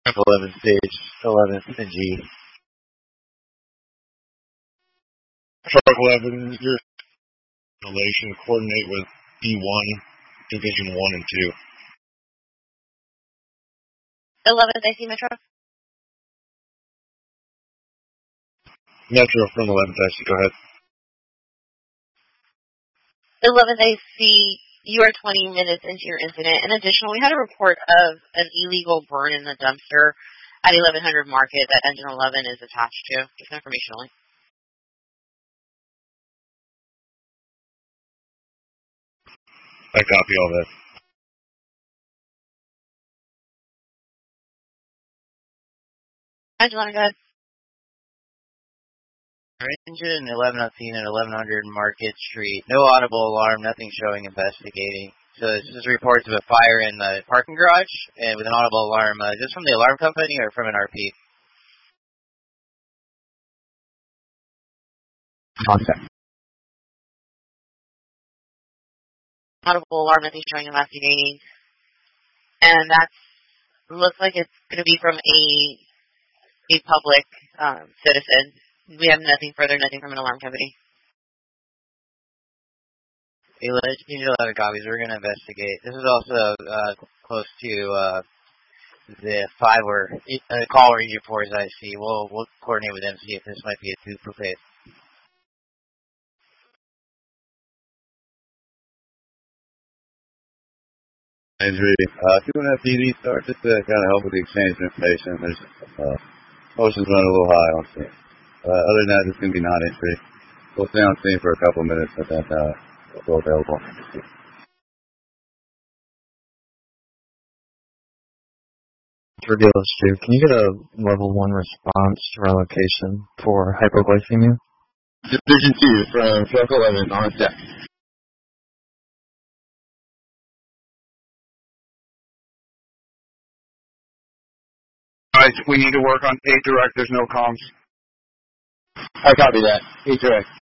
11 stage, 11th and G. Shark 11, your relation coordinate with B1, Division 1 and 2. 11th AC Metro. Metro from 11th AC, go ahead. 11th AC, you are 20 minutes into your incident. In addition, we had a report of an illegal burn in the dumpster at 1100 Market that Engine 11 is attached to. Just information only. I copy all that. Engine 11, go ahead. Engine 11 on scene at 1100 Market Street. No audible alarm, nothing showing investigating. So this is reports of a fire in the parking garage and with an audible alarm. Is this from the alarm company or from an RP? Contact. Audible alarm, nothing showing investigating. And that looks like it's going to be from a public citizen. We have nothing further, nothing from an alarm company. Hey, let's need a lot of copies. We're going to investigate. This is also close to the 5 where call Ranger 4's IC. We'll coordinate with them, see if this might be a duplicate. Injury. 2.5 PD start just to kind of help with the exchange of information. There's motions running a little high on scene. Other than that, it's going to be non-injury. We'll stay on scene for a couple of minutes, but then we'll go available. For Dealers 2, can you get a level 1 response to our location for hypoglycemia? Division 2 from Truck 11 on deck. Guys, we need to work on 8 direct. There's no comms. I copy that. 8 direct.